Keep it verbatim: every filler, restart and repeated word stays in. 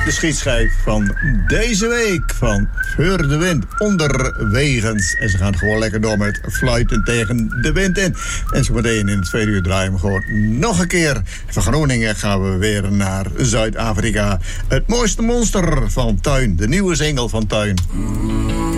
de schietschijf van deze week van Voor de Wind onderwegens. En ze gaan gewoon lekker door met fluiten tegen de wind in. En zo meteen in het tweede uur draaien we gewoon nog een keer. Van Groningen gaan we weer naar Zuid-Afrika. Het mooiste monster van Tuin, de nieuwe single van Tuin.